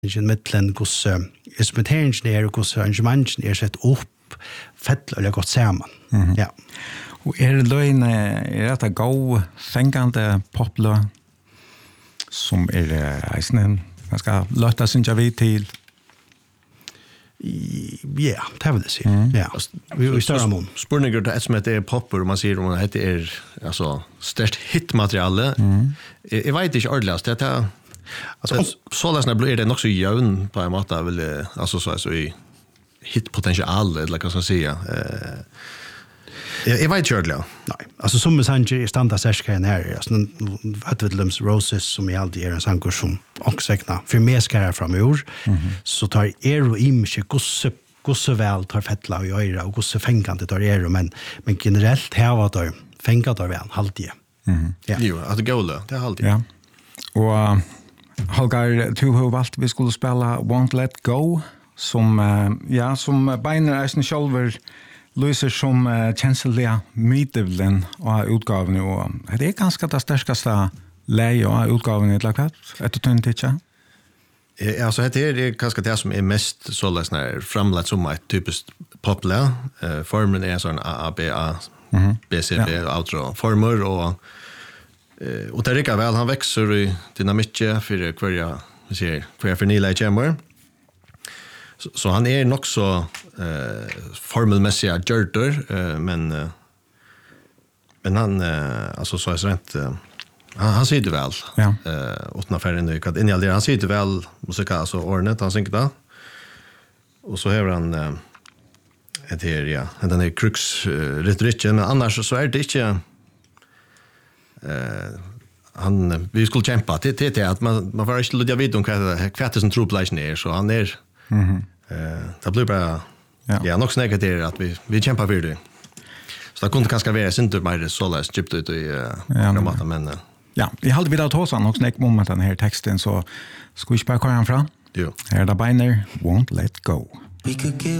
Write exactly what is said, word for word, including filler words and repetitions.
i mittlen hos instrumenteringen er og hos arrangementet er sett opp fett eller gått sammen. Mm-hmm. Ja. Og er det løgn, er det god, fengende poplø som er eisende, man skal løte synes jeg vi til? Ja, det vil jeg si. Mm. Ja. Vi er i større mån. Spørninger til et som heter popper, man sier om det er altså, størst hitmateriale. Mm. Jeg, jeg vet ikke ordentligst, det er alltså så läsna blir det också jävn på en måte vill alltså så så i hit potential eller vad ska jag säga eh jag vet inte ordentligt. Nej, alltså som med Sanji standard session här alltså vad vet Lums Roses som i alltid är en sång som också säkna för mer ska jag framöver så tar er och image gosse gosse väl tar fettla och göra och gosse fängande tar er men men generellt här var det fängande väl alltid. Mhm. Ja. Jo, att det går det är alltid. Ja. Och Holger, du har valgt vi skulle spela Won't Let Go, som, uh, ja, som beiner eisen sjálfur lyser som uh, kjenseliga mytevlen av utgaven, og det er ganske det sterskaste leie av utgaven i et lakvat, etter tunn tidsja? Ja, altså, det er ganske det som er mest såleis når framlagt som et typisk popla. Uh, formen er sånn A, A, B, A, mm-hmm. B, C, B, ja. Outro former, og Eh och det räcker väl han växer i dynamiken för kvarja vi ser kvar för Nila Chamber. Så, så han är nog så eh formelmässiga gjorder eh, men eh, men han eh, alltså så är det rent eh, han, han ser det väl. Ja. Eh utan affären nu kan in i all det han ser det väl musik alltså ordnet han synger det. Och så har han eh, ett här ja, den är crux eh, retoriken men annars så är det inte eh han vi skulle kämpa till till till att man man får inte låta vid om vad kvätte som trupplägen är så han är mhm eh det blir bara ja, ja nog snägga det att vi vi kämpar för det. Så det kunde kanske vara inte mer så läs djupt ut i programmet men ja, vi hade vid att hosa nog snägg moment den här texten så ska vi bara köra fram. Jo. Här där beiner Won't Let Go. We could give